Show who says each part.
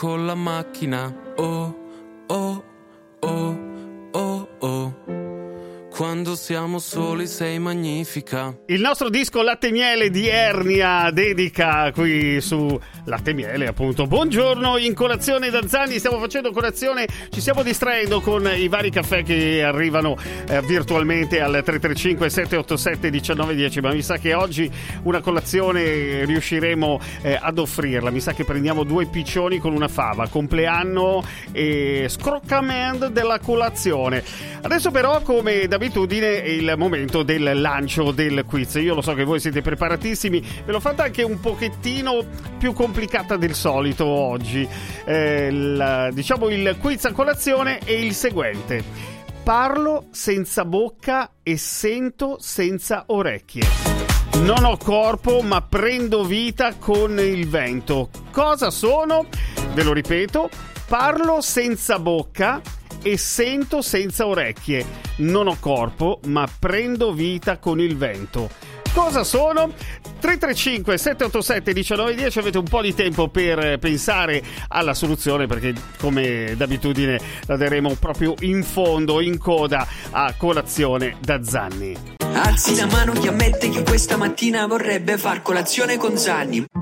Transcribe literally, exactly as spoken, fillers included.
Speaker 1: con la macchina. Oh, oh, oh, oh, oh. Quando siamo soli sei magnifica.
Speaker 2: Il nostro disco Latte e Miele di Ernia dedica qui su Latte e Miele, appunto. Buongiorno in colazione da Zanni. Stiamo facendo colazione, ci stiamo distraendo con i vari caffè che arrivano eh, virtualmente al tre tre cinque sette otto sette uno nove uno zero, ma mi sa che oggi una colazione riusciremo eh, ad offrirla. Mi sa che prendiamo due piccioni con una fava, compleanno e scroccamento della colazione. Adesso però, come da abitudine, è il momento del lancio del quiz. Io lo so che voi siete preparatissimi, ve l'ho fatta anche un pochettino più complicata del solito oggi. Eh, il, diciamo il quiz a colazione è il seguente: parlo senza bocca e sento senza orecchie. Non ho corpo ma prendo vita con il vento. Cosa sono? Ve lo ripeto: parlo senza bocca e sento senza orecchie. Non ho corpo ma prendo vita con il vento. Cosa sono? tre tre cinque sette otto sette uno nove uno zero. Avete un po' di tempo per pensare alla soluzione, perché come d'abitudine la daremo proprio in fondo, in coda a colazione da Zanni.
Speaker 3: Alzi la mano chi ammette che questa mattina vorrebbe far colazione con Zanni.